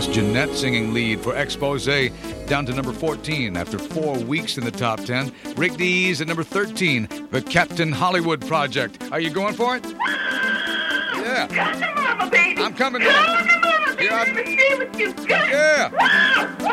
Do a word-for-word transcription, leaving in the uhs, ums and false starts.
That's Jeanette singing lead for Expose, down to number fourteen after four weeks in the top ten. Rick Dees at number thirteen, the Captain Hollywood Project. Are you going for it? Yeah. Come to mama, baby. I'm coming, Come Mama. to mama, baby. Yeah, I'm- Let me stay with you. Come. Yeah.